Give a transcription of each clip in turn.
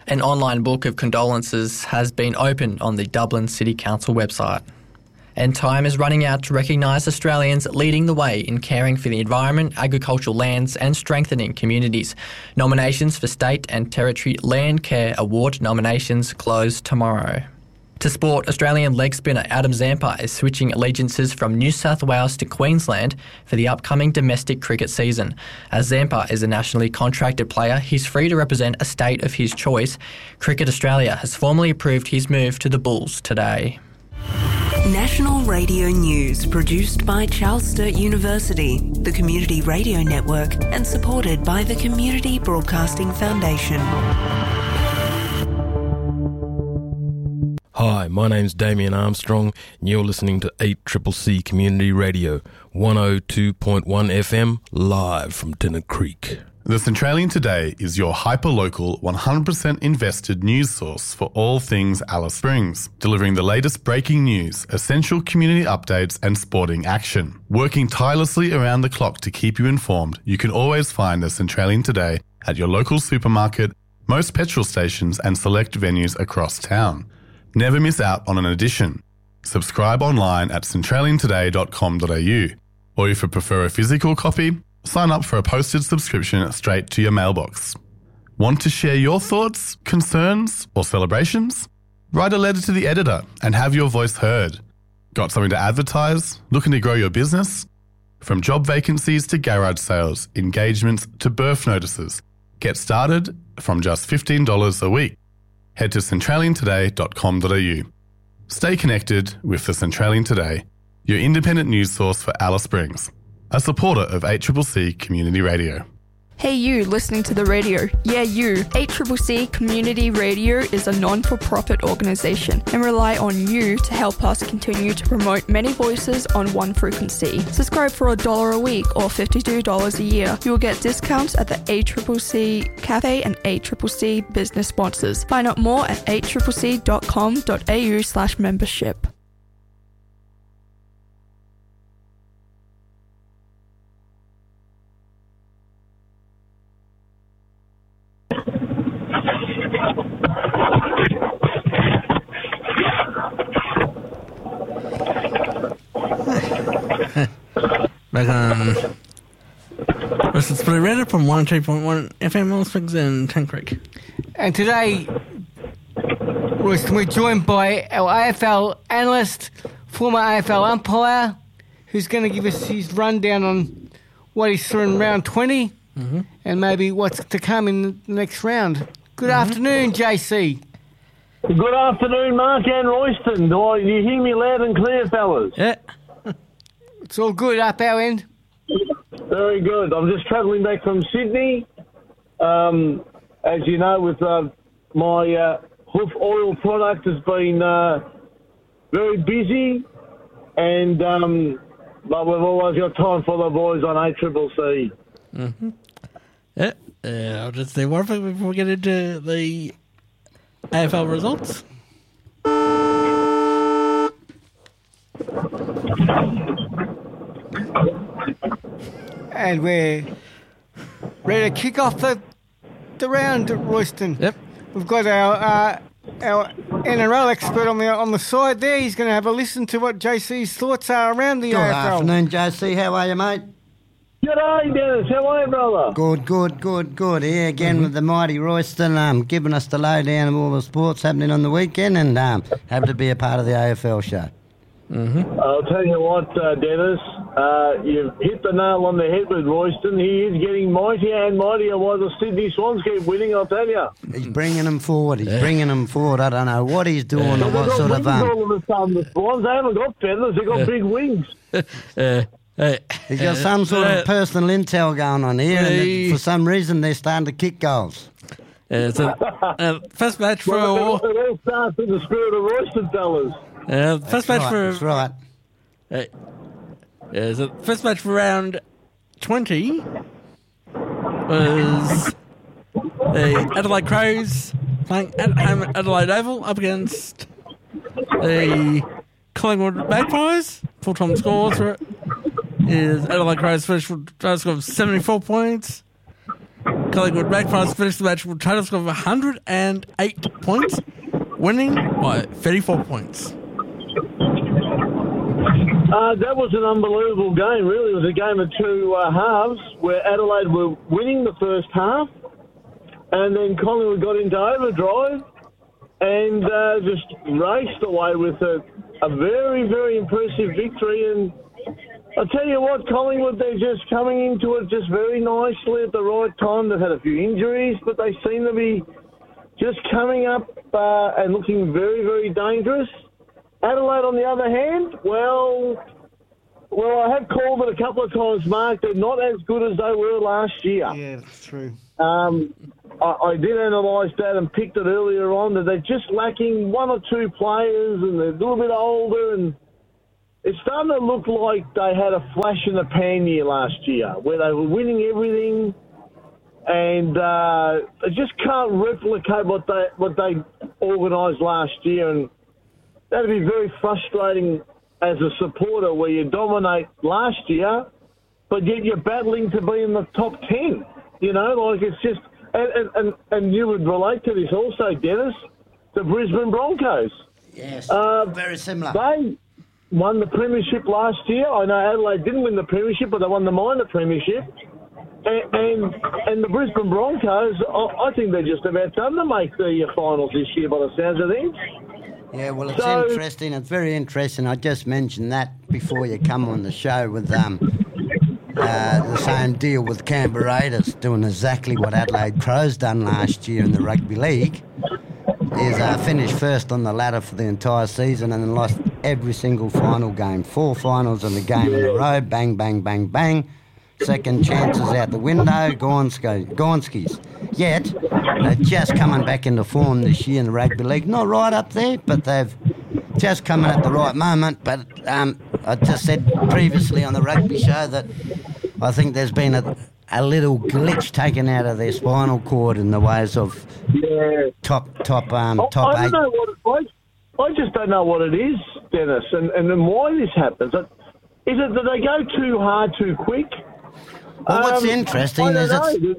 An online book of condolences has been opened on the Dublin City Council website. And time is running out to recognise Australians leading the way in caring for the environment, agricultural lands and strengthening communities. Nominations for State and Territory Land Care Award nominations close tomorrow. To sport, Australian leg spinner Adam Zampa is switching allegiances from New South Wales to Queensland for the upcoming domestic cricket season. As Zampa is a nationally contracted player, he's free to represent a state of his choice. Cricket Australia has formally approved his move to the Bulls today. National Radio News, produced by Charles Sturt University, the Community Radio Network, and supported by the Community Broadcasting Foundation. Hi, my name's Damien Armstrong, and you're listening to 8CCC Community Radio, 102.1 FM, live from Tennant Creek. The Centralian Today is your hyper-local, 100% invested news source for all things Alice Springs, delivering the latest breaking news, essential community updates and sporting action. Working tirelessly around the clock to keep you informed, you can always find the Centralian Today at your local supermarket, most petrol stations and select venues across town. Never miss out on an edition. Subscribe online at centraliantoday.com.au, or if you prefer a physical copy, sign up for a posted subscription straight to your mailbox. Want to share your thoughts, concerns or celebrations? Write a letter to the editor and have your voice heard. Got something to advertise? Looking to grow your business? From job vacancies to garage sales, engagements to birth notices, get started from just $15 a week. Head to centraliantoday.com.au. Stay connected with the Centralian Today, your independent news source for Alice Springs, a supporter of 8CCC Community Radio. Hey you, listening to the radio. Yeah, you. 8CCC Community Radio is a non-for-profit organisation and rely on you to help us continue to promote many voices on one frequency. Subscribe for $1 a week or $52 a year. You will get discounts at the 8CCC Cafe and 8CCC business sponsors. Find out more at 8CCC.com.au/membership. Back on Russell's Blue Radar from 102.1 FM Alice Springs and Tennant Creek. And today, Royston, we're joined by our AFL analyst, former AFL umpire, who's going to give us his rundown on what he saw in round 20 and maybe what's to come in the next round. Good afternoon, JC. Good afternoon, Mark and Royston. Do you hear me loud and clear, fellas? Yeah. It's all good up our end. Very good. I'm just travelling back from Sydney. As you know, with my hoof oil product has been very busy, and but we've always got time for the boys on 8CCC. Yeah. I'll just say one thing before we get into the AFL results. And we're ready to kick off the round, Royston. Yep. We've got our NRL expert on the side there. He's going to have a listen to what JC's thoughts are around the AFL. Good afternoon, JC. How are you, mate? G'day, Dennis. How are you, brother? Good. Here again with the mighty Royston, giving us the lowdown of all the sports happening on the weekend, and happy to be a part of the AFL show. I'll tell you what, Dennis, you've hit the nail on the head with Royston. He is getting mightier and mightier while the Sydney Swans keep winning, I'll tell you. He's bringing them forward. I don't know what he's doing or what sort of... all of a sudden, the Swans, they haven't got feathers, they've got big wings. He's got some sort of personal intel going on here, and for some reason they're starting to kick goals. First match for... It all starts in the spirit of Royston, fellas. First match for... That's right. So first match for round 20 was the Adelaide Crows playing at Adelaide Oval up against the Collingwood Magpies. Full-time scores for it is Adelaide Crows first score of 74 points. Collingwood Magpies finished the match with a total score of 108 points, winning by 34 points. That was an unbelievable game, really. It was a game of two halves where Adelaide were winning the first half and then Collingwood got into overdrive and just raced away with a very, very impressive victory. And I'll tell you what, Collingwood, they're just coming into it just very nicely at the right time. They've had a few injuries, but they seem to be just coming up and looking very, very dangerous. Adelaide, on the other hand, well, I have called it a couple of times, Mark. They're not as good as they were last year. Yeah, that's true. I did analyse that and picked it earlier on that they're just lacking one or two players and they're a little bit older, and it's starting to look like they had a flash in the pan year last year where they were winning everything and they just can't replicate what they organised last year, and that'd be very frustrating as a supporter where you dominate last year, but yet you're battling to be in the top 10. You know, like it's just... And you would relate to this also, Dennis, the Brisbane Broncos. Yes, very similar. They won the premiership last year. I know Adelaide didn't win the premiership, but they won the minor premiership. And the Brisbane Broncos, I think they're just about done to make the finals this year by the sounds of things. Yeah, well, it's interesting. It's very interesting. I just mentioned that before you come on the show with the same deal with Canberra Raiders doing exactly what Adelaide Crows done last year in the rugby league. Is finished first on the ladder for the entire season and then lost every single final game. 4 finals in the game in a row. Bang, bang, bang, bang. Second chances out the window. Gonskis. Yet, they're just coming back into form this year in the rugby league. Not right up there, but they've just come in at the right moment. But I just said previously on the rugby show that I think there's been a little glitch taken out of their spinal cord in the ways of top I 8. don't know I just don't know what it is, Dennis, and then why this happens. Is it that they go too hard too quick? Well, what's interesting is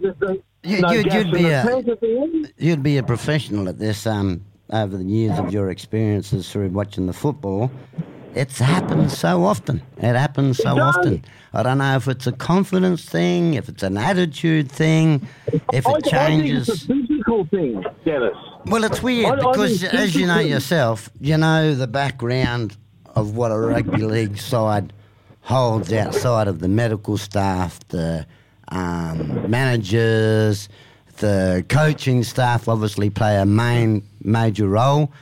you'd be a professional at this over the years of your experiences through watching the football. It's happened so often. It happens so often. I don't know if it's a confidence thing, if it's an attitude thing, if it changes. I think it's a physical thing, Dennis. Well, it's weird because, as you know yourself, you know the background of what a rugby league side holds outside of the medical staff, the managers, the coaching staff obviously play a major role.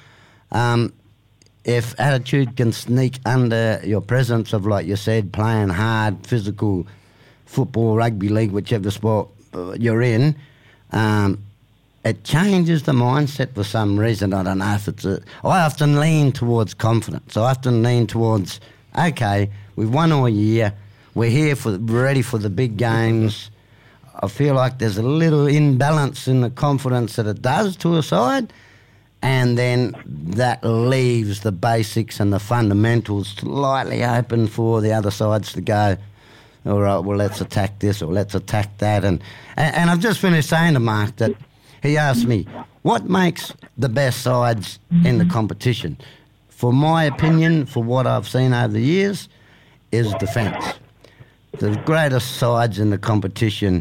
If attitude can sneak under your presence of, like you said, playing hard, physical football, rugby league, whichever sport you're in, it changes the mindset for some reason. I don't know if it's I often lean towards confidence. I often lean towards, okay, we've won all year. We're here we're ready for the big games. I feel like there's a little imbalance in the confidence that it does to a side, and then that leaves the basics and the fundamentals slightly open for the other sides to go, all right, well, let's attack this or let's attack that. And I've just finished saying to Mark that he asked me, what makes the best sides in the competition? For my opinion, for what I've seen over the years, is defence. The greatest sides in the competition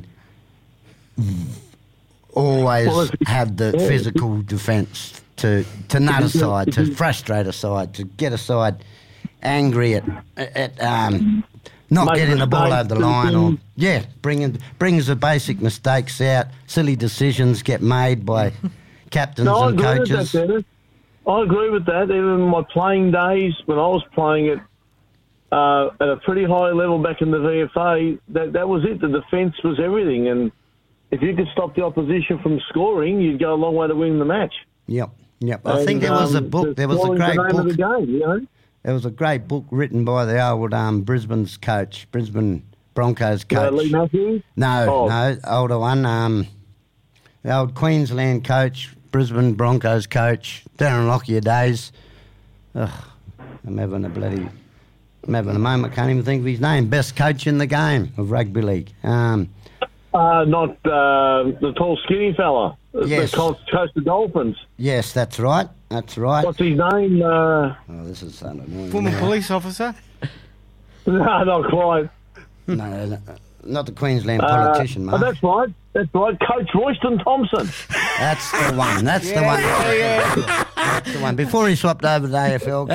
always have the physical defence to nut a side, to frustrate a side, to get a side angry at not getting the ball over the line, or brings the basic mistakes out. Silly decisions get made by captains and coaches. I agree with that. Even in my playing days, when I was playing at a pretty high level back in the VFA, that was it. The defence was everything, and if you could stop the opposition from scoring, you'd go a long way to winning the match. Yep. I think there was a book. There was a great book. There was a great book written by the old Brisbane Broncos coach. Lee Matthews? No, older one. The old Queensland coach, Brisbane Broncos coach, Darren Lockyer days. I'm having a moment. Can't even think of his name. Best coach in the game of rugby league. Not the tall, skinny fella. Yes. The Coastal Dolphins. Yes, that's right. That's right. What's his name? Oh, this is so annoying. Former police officer? No, not quite. No, not the Queensland politician, Oh, Mark. that's right. That's right. Coach Royston Thompson. That's the one. That's the one. That's the one. Before he swapped over to the AFL.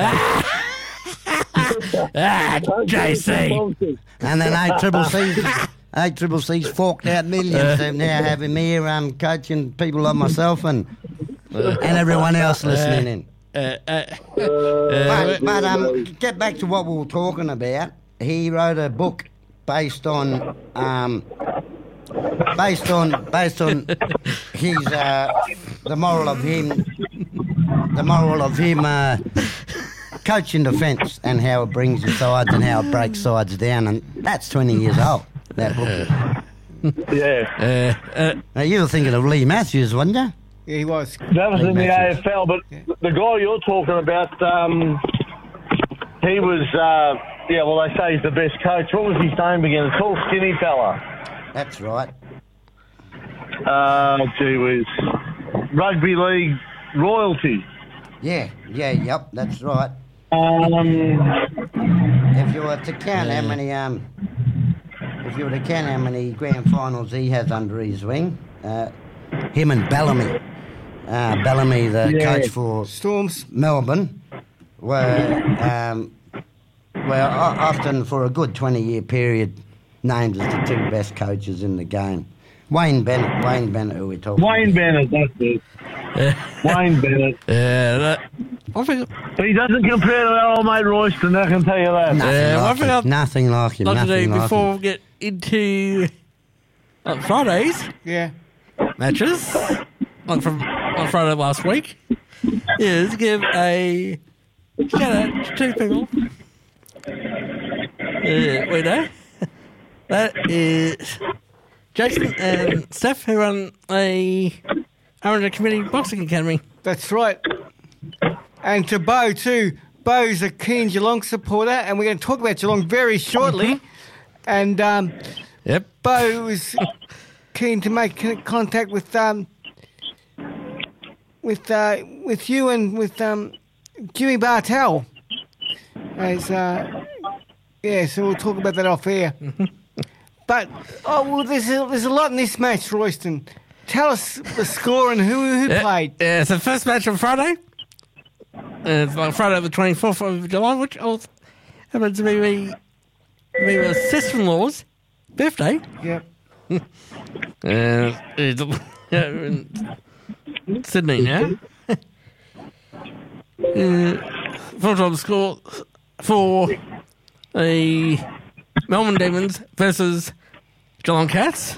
JC. And then ACCC's forked out millions to now have him here coaching people like myself and everyone else listening in. But get back to what we were talking about. He wrote a book based on his the moral of him coaching defence and how it brings the sides and how it breaks sides down, and that's 20 years old, that book. Yeah. Now, you were thinking of Lee Matthews, wasn't you? Yeah, he was. That was in the AFL, but the guy you're talking about, he was, they say he's the best coach. What was his name again? A tall, skinny fella. That's right. Gee whiz. Rugby league royalty. Yep, that's right. If you were to count how many grand finals he has under his wing, him and Bellamy, the coach for Storms Melbourne, were often for a good 20-year period named as the two best coaches in the game. Wayne Bennett, who we're talking Wayne Bennett, that's it. Wayne Bennett. He doesn't compare to our old mate Royston, I can tell you that. Nothing like him. Like to do Nothing like before him. we get into Fridays matches, like from on Friday last week, is give a shout out to two people. We know that is Jason and Steph, who run a community boxing academy. That's right. And to Bo too. Bo's a keen Geelong supporter, and we're going to talk about Geelong very shortly. And Bo was keen to make contact with you and with Jimmy Bartel. As so we'll talk about that off air. But there's a lot in this match, Royston. Tell us the score and who played. It's the first match on Friday. It's like Friday the 24th of July, which also happens to be my sister-in-law's birthday. Yep. It's in Sydney now. Full-time score for the Melbourne Demons versus Geelong Cats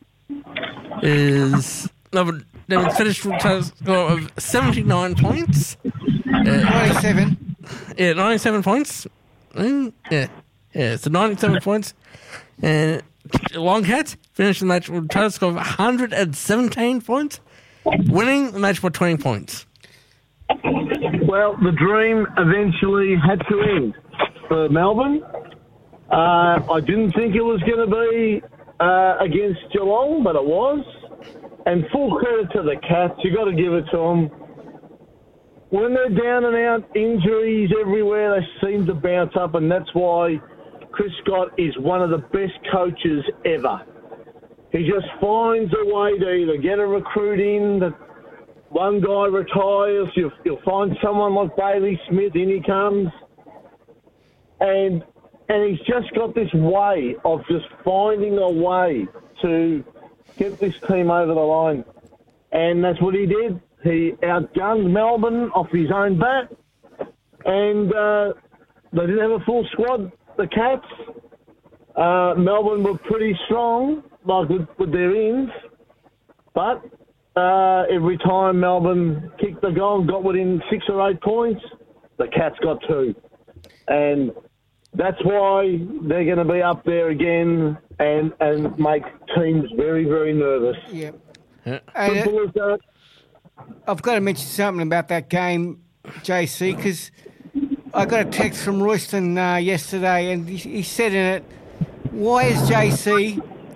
is Melbourne Demons finished with a score of 79 points. 97. 97 points. So 97 points. And Geelong Cats finished the match with a total score of 117 points, winning the match by 20 points. Well, the dream eventually had to end for Melbourne. I didn't think it was going to be against Geelong, but it was. And full credit to the Cats. You got to give it to them. When they're down and out, injuries everywhere, they seem to bounce up, and that's why Chris Scott is one of the best coaches ever. He just finds a way to either get a recruit in, that one guy retires, you'll find someone like Bailey Smith, in he comes. And he's just got this way of just finding a way to get this team over the line. And that's what he did. He outgunned Melbourne off his own bat. And they didn't have a full squad, the Cats. Melbourne were pretty strong, like with their ins. But every time Melbourne kicked the goal and got within 6 or 8 points, the Cats got 2. And that's why they're going to be up there again and make teams very, very nervous. Yeah. Simple as that. I've got to mention something about that game, JC, because I got a text from Royston yesterday, and he said in it, why is JC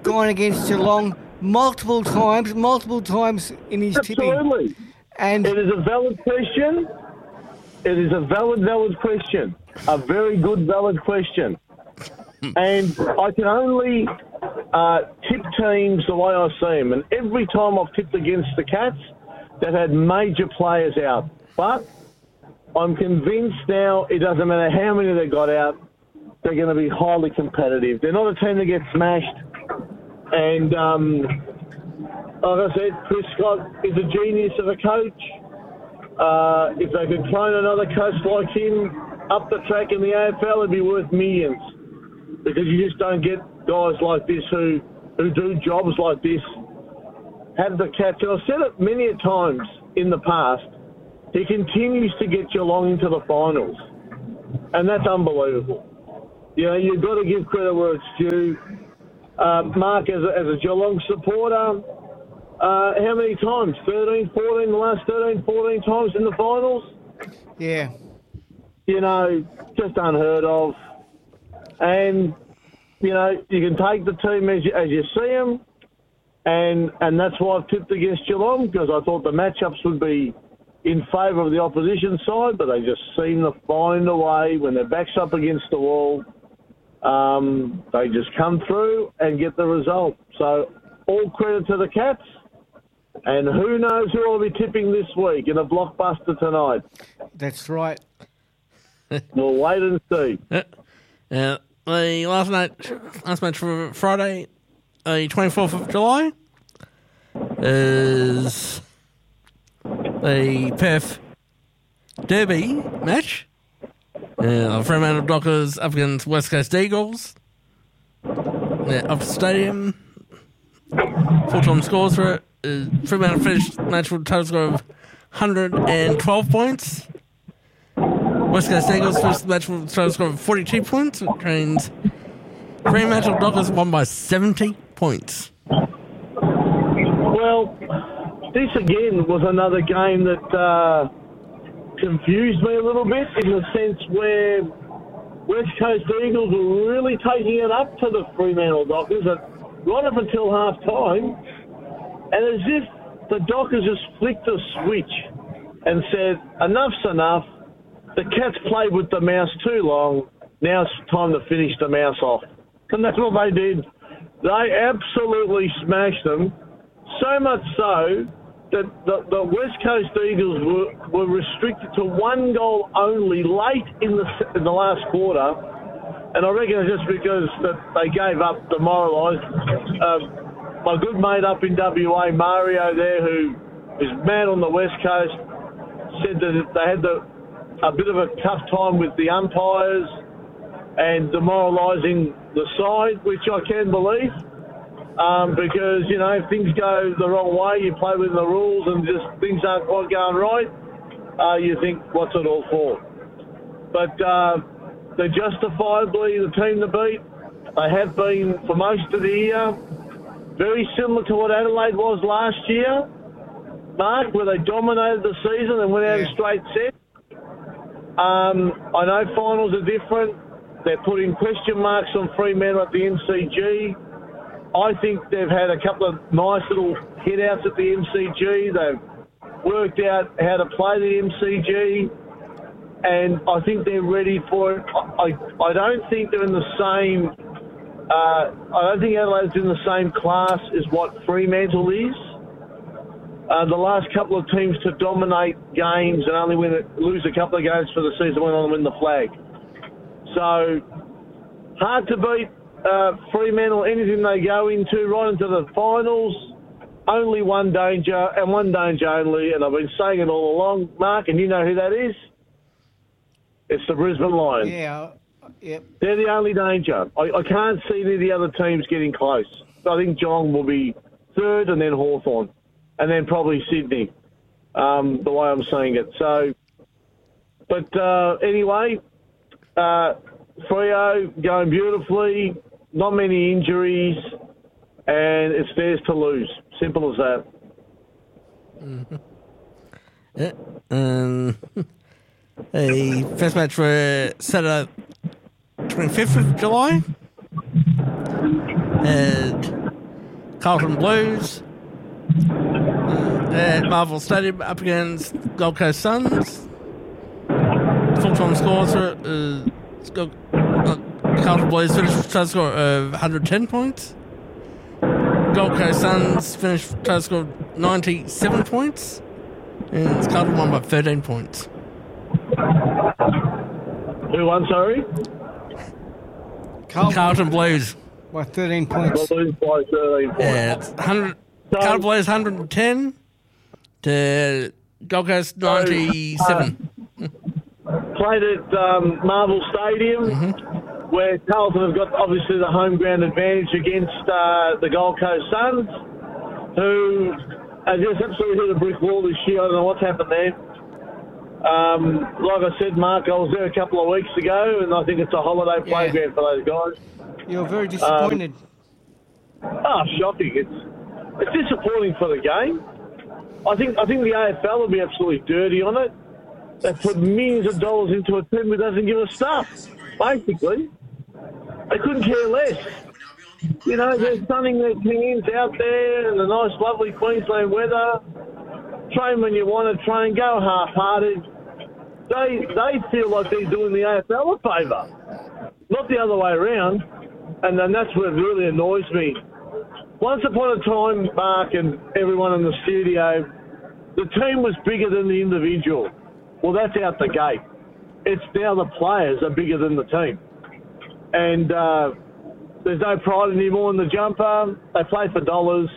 gone against Geelong multiple times in his tipping. Absolutely. And it is a valid question. It is a valid question. A very good, valid question. And I can only tip teams the way I see them. And every time I've tipped against the Cats, they've had major players out. But I'm convinced now it doesn't matter how many they got out, they're going to be highly competitive. They're not a team that gets smashed. And like I said, Chris Scott is a genius of a coach. If they could clone another coach like him up the track in the AFL, it'd be worth millions. Because you just don't get guys like this who do jobs like this, have the Cats. And I've said it many a times in the past, he continues to get Geelong into the finals. And that's unbelievable. You know, you've got to give credit where it's due. Mark, as a Geelong supporter, how many times? 13, 14, the last 13, 14 times in the finals? Yeah. You know, just unheard of. And, you know, you can take the team as you see them. And that's why I've tipped against Geelong, because I thought the matchups would be in favour of the opposition side, but they just seem to find a way when their back's up against the wall. They just come through and get the result. So all credit to the Cats. And who knows who I'll be tipping this week in a blockbuster tonight. That's right. We'll wait and see. The last match for Friday, the 24th of July, is the Perth Derby match. Fremantle Dockers up against West Coast Eagles. Up Stadium. Full-time scores for it. Fremantle finished the match with a total score of 112 points. West Coast Eagles finished the match with a total score of 42 points, which means Fremantle Dockers won by 70 points. Well, this again was another game that confused me a little bit, in the sense where West Coast Eagles were really taking it up to the Fremantle Dockers right up until half-time. And as if the Dockers just flicked a switch and said, enough's enough. The Cats played with the mouse too long. Now it's time to finish the mouse off. And that's what they did. They absolutely smashed them, so much so that the West Coast Eagles were restricted to one goal only late in the last quarter. And I reckon it's just because that they gave up, demoralised. My good mate up in WA, Mario there, who is mad on the West Coast, said that they had a bit of a tough time with the umpires and demoralising the side, which I can believe. Because, you know, if things go the wrong way, you play within the rules and just things aren't quite going right, you think, what's it all for? But they're justifiably the team to beat. They have been for most of the year. Very similar to what Adelaide was last year, Mark, where they dominated the season and went out in straight sets. I know finals are different. They're putting question marks on Fremantle at the MCG. I think they've had a couple of nice little hit-outs at the MCG. They've worked out how to play the MCG, and I think they're ready for it. I don't think they're in the same... I don't think Adelaide's in the same class as what Fremantle is. The last couple of teams to dominate games and only lose a couple of games for the season went on to win the flag. So, hard to beat Fremantle, anything they go into, right into the finals. Only one danger, and one danger only, and I've been saying it all along, Mark, and you know who that is? It's the Brisbane Lions. Yeah, yep. They're the only danger. I can't see any of the other teams getting close. I think Geelong will be third, and then Hawthorn, and then probably Sydney, the way I'm seeing it. So, but anyway, Freo going beautifully, not many injuries, and it's theirs to lose. Simple as that. Mm-hmm. Yeah. A first match for Saturday, 25th of July. And Carlton Blues at Marvel Stadium up against Gold Coast Suns. Full-time scores are Carlton Blues finished with a total score of 110 points. Gold Coast Suns finished with a total score of 97 points. And Carlton won by 13 points. Who won, sorry? Carlton Blues. By 13 points. Blues by 13 points. Yeah, it's 100. Carlton Blues 110 to Gold Coast 97. Played at Marvel Stadium, where Carlton have got obviously the home ground advantage against the Gold Coast Suns, who have just absolutely hit a brick wall this year. I don't know what's happened there. Like I said, Mark, I was there a couple of weeks ago, and I think it's a holiday playground for those guys. You're very disappointed. Shocking. It's disappointing for the game. I think the AFL will be absolutely dirty on it. They put millions of dollars into a team that doesn't give a stuff, basically. They couldn't care less. You know, they're sunning their teams out there in the nice, lovely Queensland weather. Train when you want to train, go half-hearted. They feel like they're doing the AFL a favour, not the other way around. And then that's what really annoys me. Once upon a time, Mark and everyone in the studio, the team was bigger than the individual. Well, that's out the gate. It's now the players are bigger than the team. And there's no pride anymore in the jumper. They play for dollars.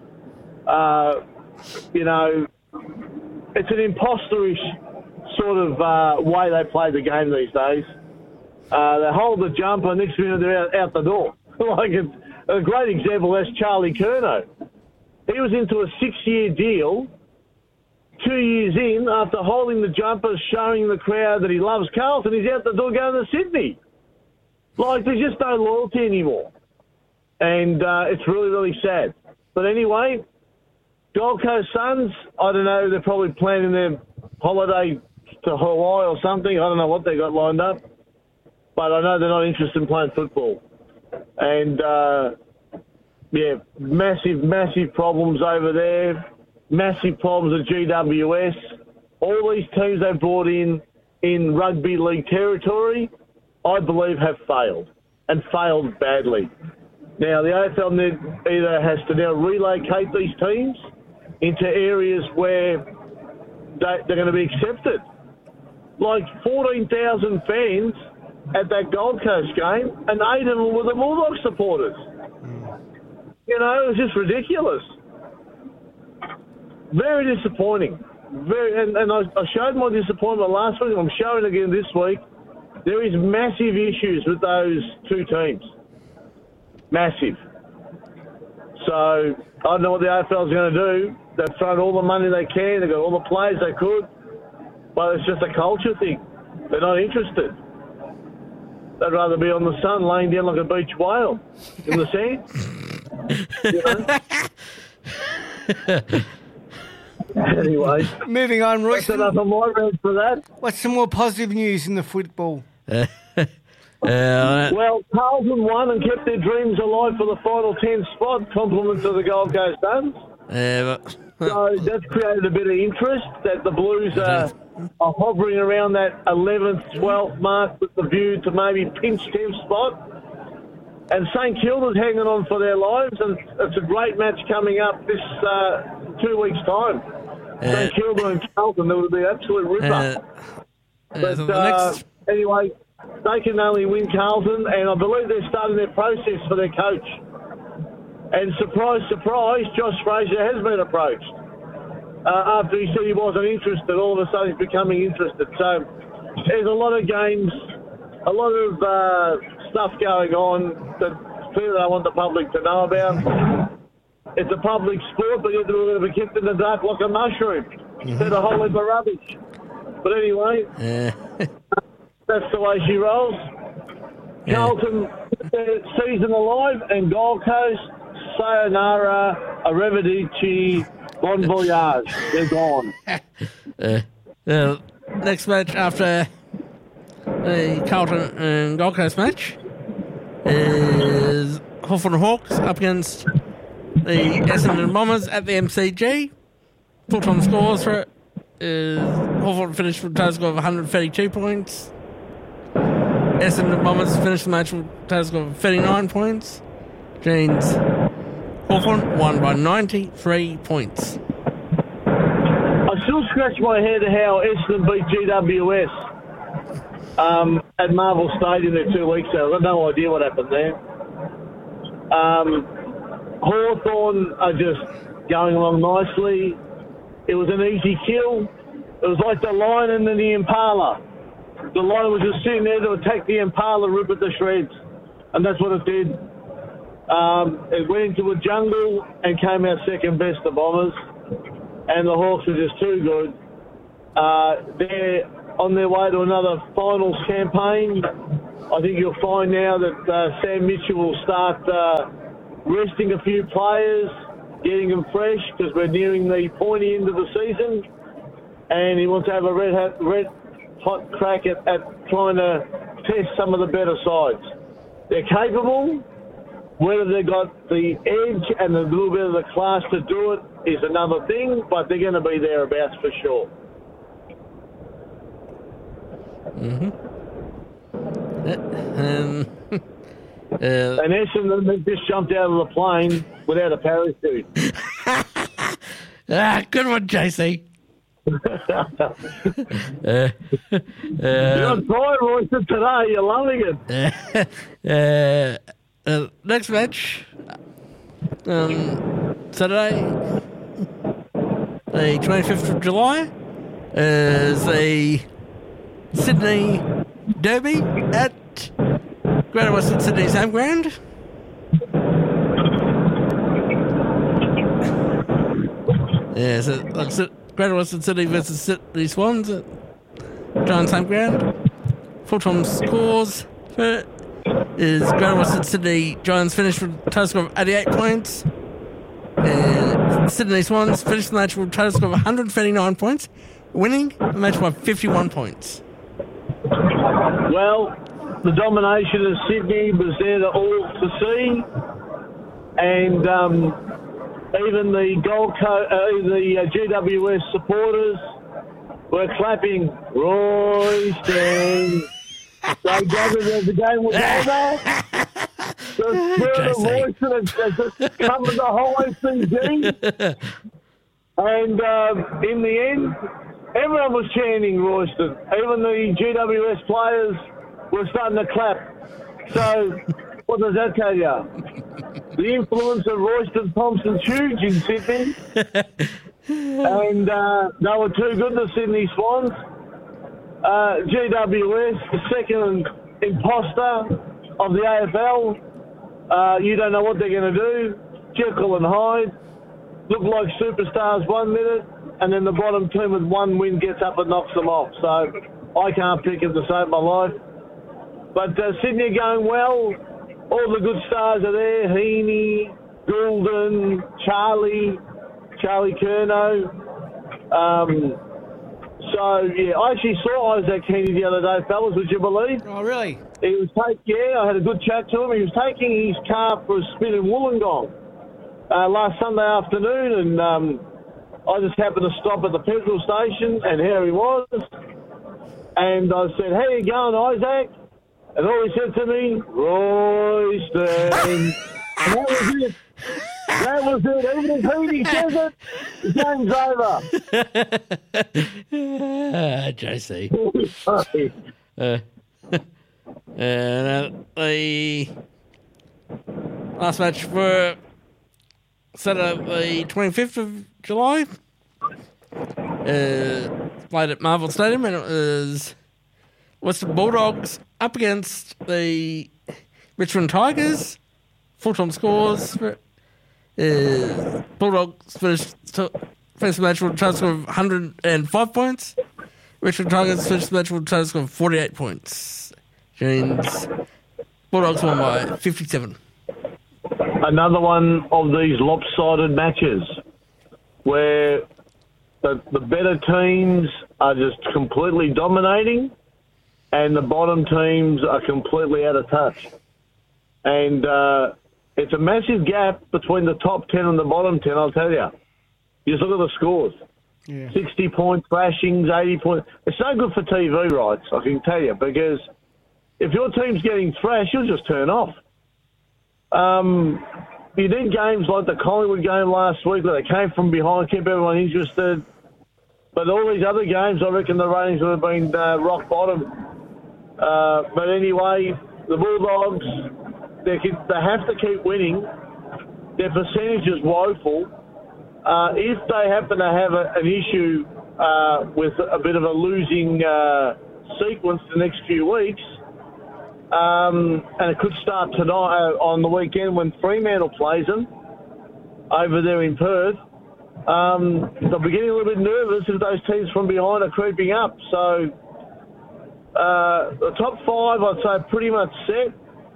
You know, it's an imposterish sort of way they play the game these days. They hold the jumper, next minute they're out the door. Like a great example, that's Charlie Curnow. He was into a 6-year deal. 2 years in, after holding the jumper, showing the crowd that he loves Carlton, he's out the door going to Sydney. Like, there's just no loyalty anymore. And it's really, really sad. But anyway, Gold Coast Suns, I don't know, they're probably planning their holiday to Hawaii or something. I don't know what they got lined up. But I know they're not interested in playing football. And, massive, massive problems over there. Massive problems at GWS. All these teams they've brought in rugby league territory, I believe, have failed, and failed badly. Now, the AFL either has to now relocate these teams into areas where they're going to be accepted. Like 14,000 fans at that Gold Coast game, and 8 of them were the Bulldogs supporters. You know, it was just ridiculous. Very disappointing. And I showed my disappointment last week. I'm showing again this week. There is massive issues with those two teams. Massive. So I don't know what the AFL is going to do. They've thrown all the money they can. They've got all the players they could. But it's just a culture thing. They're not interested. They'd rather be on the sun laying down like a beach whale in the sand. You know? Anyway. Moving on, Royce. That's enough of my rant for that. What's some more positive news in the football? Well, Carlton won and kept their dreams alive for the final 10 spot, compliment to the Gold Coast Suns. So that's created a bit of interest that the Blues are hovering around that 11th, 12th mark with the view to maybe pinch 10th spot. And St Kilda's hanging on for their lives, and it's a great match coming up this 2 weeks' time. St Kilda and Carlton, that would be an absolute ripper. Anyway, they can only win Carlton, and I believe they're starting their process for their coach. And surprise, surprise, Josh Fraser has been approached. After he said he wasn't interested, all of a sudden he's becoming interested. So there's a lot of games, a lot of stuff going on that clearly I want the public to know about. It's a public sport, but yet we're going to be kept in the dark like a mushroom. Instead of a whole heap of rubbish. But anyway, that's the way she rolls. Carlton, season alive, and Gold Coast, sayonara, arrivederci, bon voyage. They're gone. Next match after the Carlton and Gold Coast match is Hawthorn Hawks up against The Essendon Bombers at the MCG. Full-time scores for it is Hawthorn finished with a total score of 132 points. Essendon Bombers finished the match with a total score of 39 points. Jeans Hawthorn won by 93 points. I still scratch my head how Essendon beat GWS at Marvel Stadium there 2 weeks ago. I've got no idea what happened there. Hawthorn are just going along nicely. It was an easy kill. It was like the lion and the Impala. The lion was just sitting there to attack the Impala, rip it to shreds. And that's what it did. It went into a jungle and came out second best, the Bombers. And the Hawks are just too good. They're on their way to another finals campaign. I think you'll find now that Sam Mitchell will start resting a few players, getting them fresh, because we're nearing the pointy end of the season. And he wants to have a red hot crack at trying to test some of the better sides. They're capable. Whether they've got the edge and a little bit of the class to do it is another thing, but they're going to be thereabouts for sure. Mm-hmm. And Essendon just jumped out of the plane without a parachute. Good one, JC. You're on fire, Royster, today. You're loving it. Next match, Saturday, the 25th of July, is the Sydney Derby at Greater Western Sydney's home ground. Yeah, so like Greater Western Sydney versus Sydney Swans at Giants home ground. Full-time scores for it is Greater Western Sydney Giants finished with a total score of 88 points. And Sydney Swans finished the match with a total score of 139 points, winning the match by 51 points. Well, the domination of Sydney was there to all to see, and even the the GWS supporters were clapping Royston. They gathered as the game was over. The spirit of Royston has just covered the whole ACG. And in the end, everyone was chanting Royston. Even the GWS players were starting to clap. So, what does that tell you? The influence of Royston Thompson's huge in Sydney. And they were too good, the Sydney Swans. GWS, the second imposter of the AFL. You don't know what they're going to do. Jekyll and Hyde. Look like superstars 1 minute, and then the bottom team with one win gets up and knocks them off. So I can't pick them to save my life. But Sydney are going well. All the good stars are there. Heaney, Goulden, Charlie Curnow. So, yeah, I actually saw Isaac Heaney the other day, fellas, would you believe? Oh, really? He was I had a good chat to him. He was taking his car for a spin in Wollongong last Sunday afternoon, and I just happened to stop at the petrol station, and here he was. And I said, how you going, Isaac? And all he said to me, Royston. And that was it. That was it. Even if Heaney says it, the game's over. JC. And the last match for Saturday, the 25th of July, played at Marvel Stadium, and it was Western Bulldogs up against the Richmond Tigers. Full-time scores for Bulldogs finished the match with a total score of 105 points. Richmond Tigers finished the match with a total score of 48 points. Jeans Bulldogs won by 57. Another one of these lopsided matches where the better teams are just completely dominating and the bottom teams are completely out of touch. And it's a massive gap between the top 10 and the bottom 10, I'll tell you. You just look at the scores. Yeah. 60-point thrashings, 80 points. It's no good for TV rights, I can tell you, because if your team's getting thrashed, you'll just turn off. You did games like the Collingwood game last week where they came from behind, kept everyone interested. But all these other games, I reckon the ratings would have been rock bottom. But anyway, the Bulldogs, they have to keep winning. Their percentage is woeful. If they happen to have an issue with a bit of a losing sequence the next few weeks, and it could start tonight on the weekend when Fremantle plays them over there in Perth, they'll be getting a little bit nervous if those teams from behind are creeping up. So the top 5, I'd say, pretty much set.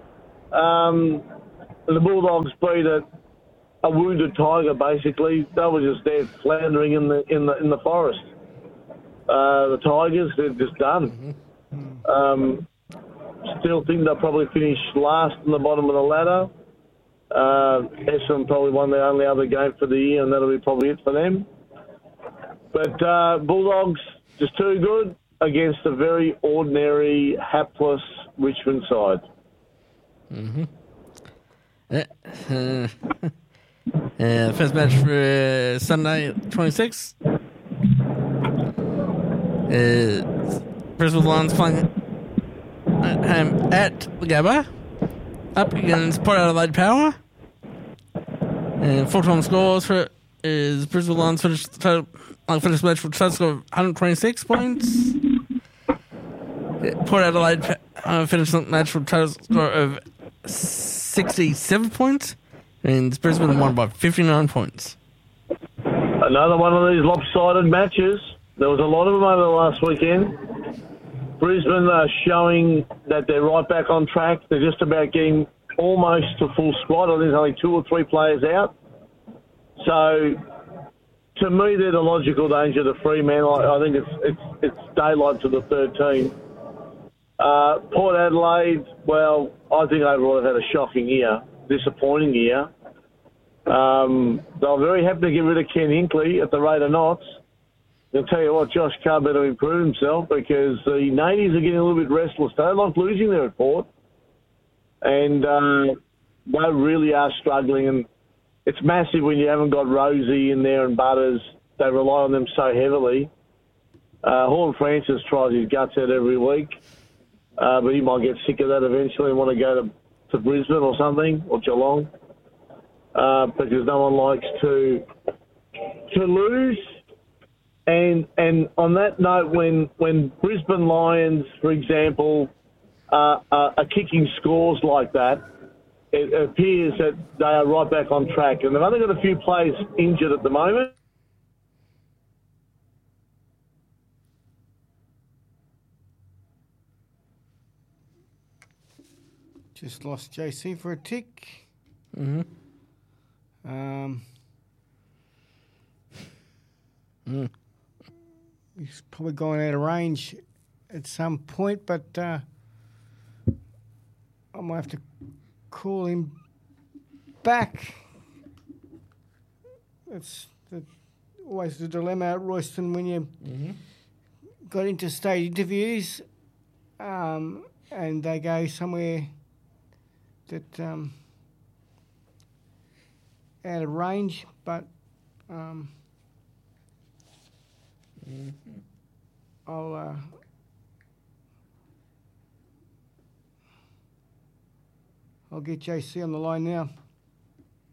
The Bulldogs beat a wounded tiger, basically. They were just there floundering in the forest. The Tigers, they're just done. Still think they'll probably finish last in the bottom of the ladder. Essendon probably won their only other game for the year, and that'll be probably it for them. But Bulldogs, just too good against a very ordinary, hapless Richmond side. First match for Sunday, 26th. Brisbane Lions playing at the Gabba, up against Port Adelaide Power. And full-time scores for is Brisbane Lions finished the match with a total score of 126 points. Port Adelaide finished the match with a total score of 67 points. And Brisbane won by 59 points. Another one of these lopsided matches. There was a lot of them over the last weekend. Brisbane are showing that they're right back on track. They're just about getting almost to full squad. I think there's only 2 or 3 players out. So, to me, they're the logical danger to Fremantle. I think it's daylight to the third team. Port Adelaide, well, I think overall they've had a shocking year, disappointing year. They were very happy to get rid of Ken Hinkley at the rate of knots. I'll tell you what, Josh Carr better improve himself because the natives are getting a little bit restless. They don't like losing their report. And they really are struggling. And it's massive when you haven't got Rosie in there and Butters. They rely on them so heavily. Horn Francis tries his guts out every week. But he might get sick of that eventually and want to go to Brisbane or something, or Geelong. Because no one likes to lose. And on that note, when Brisbane Lions, for example, are kicking scores like that, it appears that they are right back on track. And they've only got a few players injured at the moment. Just lost JC for a tick. He's probably going out of range at some point, but I might have to call him back. That's always the dilemma at Royston when you got interstate interviews and they go somewhere that out of range, but I'll get JC on the line now.